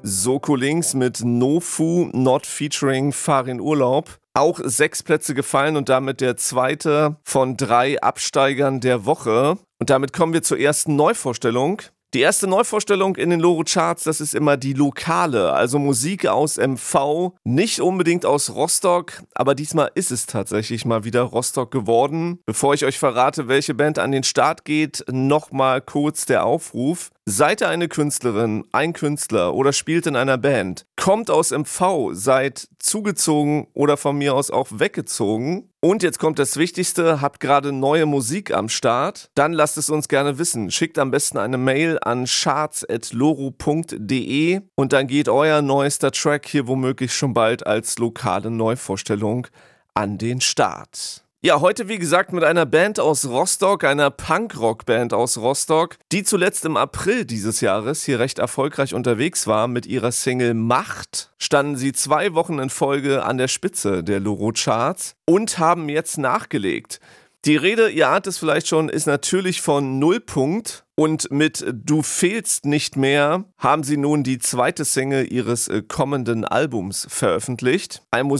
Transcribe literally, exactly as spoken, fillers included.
Soko Links mit Nofu, not featuring Farin Urlaub. Auch sechs Plätze gefallen und damit der zweite von drei Absteigern der Woche. Und damit kommen wir zur ersten Neuvorstellung. Die erste Neuvorstellung in den Loro-Charts, das ist immer die lokale, also Musik aus M V, nicht unbedingt aus Rostock, aber diesmal ist es tatsächlich mal wieder Rostock geworden. Bevor ich euch verrate, welche Band an den Start geht, nochmal kurz der Aufruf. Seid ihr eine Künstlerin, ein Künstler oder spielt in einer Band, kommt aus M V, seid zugezogen oder von mir aus auch weggezogen. Und jetzt kommt das Wichtigste, habt gerade neue Musik am Start, dann lasst es uns gerne wissen. Schickt am besten eine Mail an charts at loro punkt de und dann geht euer neuester Track hier womöglich schon bald als lokale Neuvorstellung an den Start. Ja, heute wie gesagt mit einer Band aus Rostock, einer Punk-Rock-Band aus Rostock, die zuletzt im April dieses Jahres hier recht erfolgreich unterwegs war. Mit ihrer Single Macht standen sie zwei Wochen in Folge an der Spitze der Loro-Charts und haben jetzt nachgelegt. Die Rede, ihr ahnt es vielleicht schon, ist natürlich von Nullpunkt. Und mit Du fehlst nicht mehr haben sie nun die zweite Single ihres kommenden Albums veröffentlicht. Ein